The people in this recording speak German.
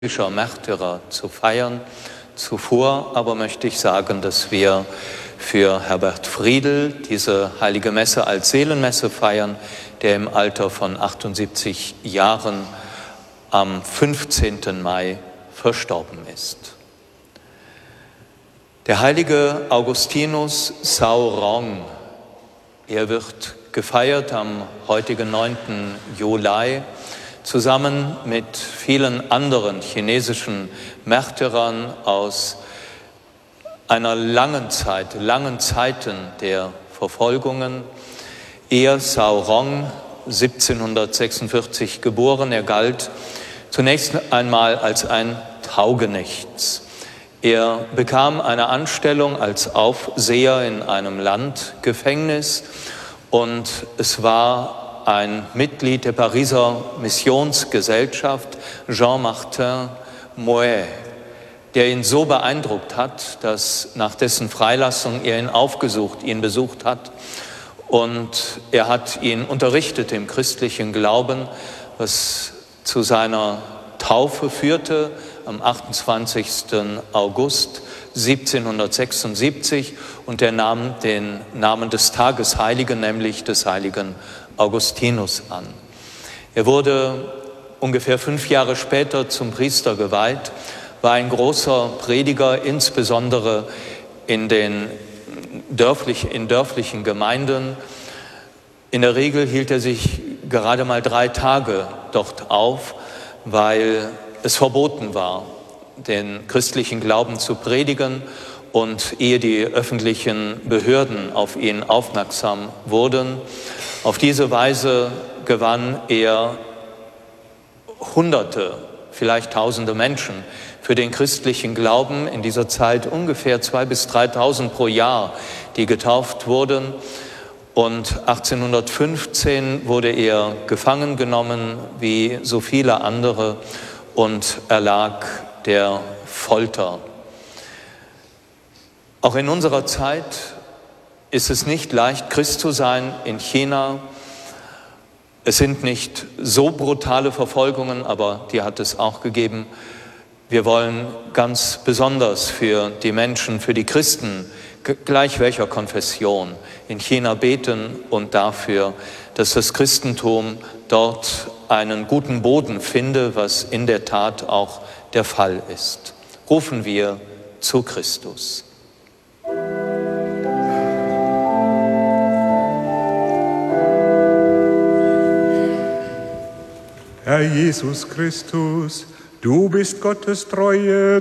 Märtyrer zu feiern. Zuvor aber möchte ich sagen, dass wir für Herbert Friedl diese heilige Messe als Seelenmesse feiern, der im Alter von 78 Jahren am 15. Mai verstorben ist. Der heilige Augustinus Sauron, er wird gefeiert am heutigen 9. Juli, zusammen mit vielen anderen chinesischen Märtyrern aus einer langen Zeiten der Verfolgungen. Er, Sauron, 1746 geboren, er galt zunächst einmal als ein Taugenichts. Er bekam eine Anstellung als Aufseher in einem Landgefängnis und es war ein Mitglied der Pariser Missionsgesellschaft, Jean-Martin Mouet, der ihn so beeindruckt hat, dass nach dessen Freilassung er ihn besucht hat und er hat ihn unterrichtet im christlichen Glauben, was zu seiner Taufe führte am 28. August 1776 und er nahm den Namen des Tagesheiligen, nämlich des heiligen Augustinus an. Er wurde ungefähr 5 Jahre später zum Priester geweiht, war ein großer Prediger, insbesondere in dörflichen Gemeinden. In der Regel hielt er sich gerade mal 3 Tage dort auf, weil es verboten war, den christlichen Glauben zu predigen. Und ehe die öffentlichen Behörden auf ihn aufmerksam wurden, auf diese Weise gewann er Hunderte, vielleicht Tausende Menschen für den christlichen Glauben. In dieser Zeit ungefähr 2.000 bis 3.000 pro Jahr, die getauft wurden. Und 1815 wurde er gefangen genommen, wie so viele andere, und erlag der Folter. Auch in unserer Zeit ist es nicht leicht, Christ zu sein in China. Es sind nicht so brutale Verfolgungen, aber die hat es auch gegeben. Wir wollen ganz besonders für die Menschen, für die Christen, gleich welcher Konfession, in China beten und dafür, dass das Christentum dort einen guten Boden finde, was in der Tat auch der Fall ist. Rufen wir zu Christus. Herr Jesus Christus, du bist Gottes Treue